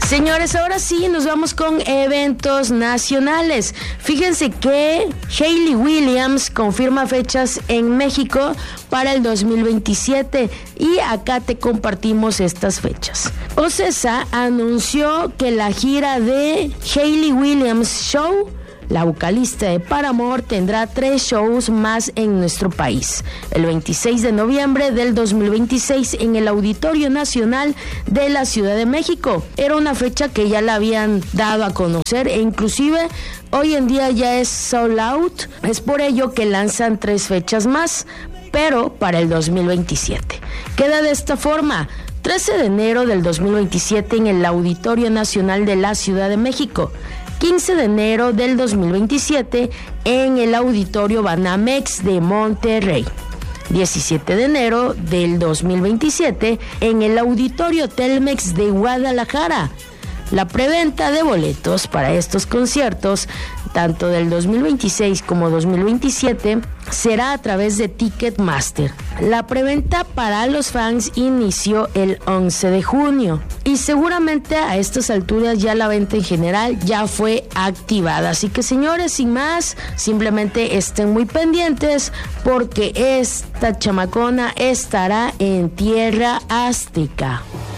Señores, ahora sí nos vamos con eventos nacionales. Fíjense que Hayley Williams confirma fechas en México para el 2027 y acá te compartimos estas fechas. Ocesa anunció que la gira de Hayley Williams Show, la vocalista de Paramore, tendrá 3 shows más en nuestro país. El 26 de noviembre del 2026 en el Auditorio Nacional de la Ciudad de México. Era una fecha que ya la habían dado a conocer e inclusive hoy en día ya es sold out. Es por ello que lanzan 3 fechas más, pero para el 2027. Queda de esta forma: 13 de enero del 2027 en el Auditorio Nacional de la Ciudad de México. 15 de enero del 2027 en el Auditorio Banamex de Monterrey. 17 de enero del 2027 en el Auditorio Telmex de Guadalajara. La preventa de boletos para estos conciertos, tanto del 2026 como 2027, será a través de Ticketmaster. La preventa para los fans inició el 11 de junio y seguramente a estas alturas ya la venta en general ya fue activada. Así que, señores, sin más, simplemente estén muy pendientes porque esta chamacona estará en tierra azteca.